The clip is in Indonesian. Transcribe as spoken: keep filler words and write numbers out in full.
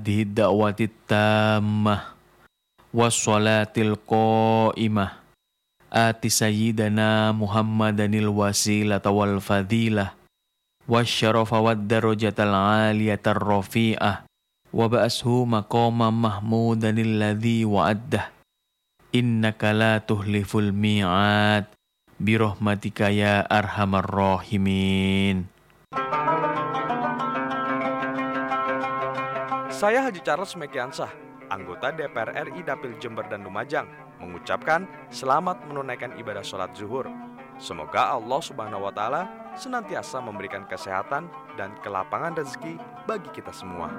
hadhihi da'wati tammah wassalatil qa'imah ati sayyidana Muhammadanil wasilata wal fadilah wasyarafa wad darajatal aliyatar rafi'ah wa ba'ashu maqaman mahmudanil ladzi wa'addah innaka la tuhliful mi'ad birahmatika ya arhamar rahimin. Saya Haji Charles Mekiansah, anggota D P R R I Dapil Jember dan Lumajang, mengucapkan selamat menunaikan ibadah sholat zuhur. Semoga Allah Subhanahu wa Ta'ala senantiasa memberikan kesehatan dan kelapangan rezeki bagi kita semua.